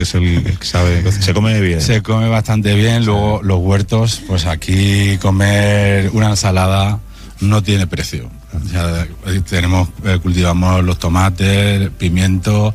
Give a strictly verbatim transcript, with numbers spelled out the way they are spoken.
es el que sabe, se come bien. Se come bastante bien, luego los huertos, pues aquí comer una ensalada no tiene precio. O sea, tenemos, eh, cultivamos los tomates, pimiento,